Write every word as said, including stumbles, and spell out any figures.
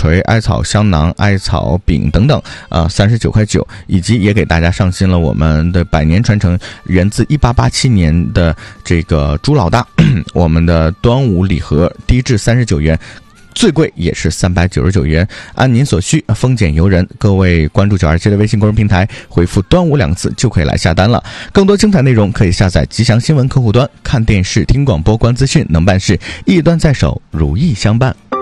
锤、艾草香囊、艾草饼等等啊，三十九块九，以及也给大家上新了我们的百年传承，源自一八八七年的这个朱老大，我们的端午礼盒，低至三十九元。最贵也是三百九十九元，按您所需，丰俭由人。各位关注九二七的微信公众平台，回复端午两个字就可以来下单了。更多精彩内容可以下载吉祥新闻客户端，看电视、听广播、观资讯，能办事，一端在手，如意相伴。